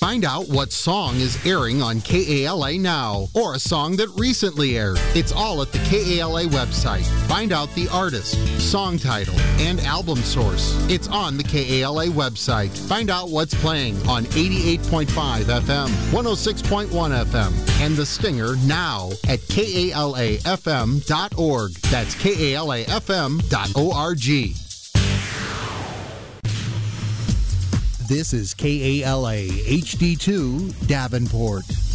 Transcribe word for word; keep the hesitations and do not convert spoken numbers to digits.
Find out what song is airing on K A L A now, or a song that recently aired. It's all at the K A L A website. Find out the artist, song title, and album source. It's on the K A L A website. Find out what's playing on eighty-eight point five F M, one oh six point one F M, and The Stinger now at K A L A F M dot org. That's K A L A F M dot org. This is K A L A H D two Davenport.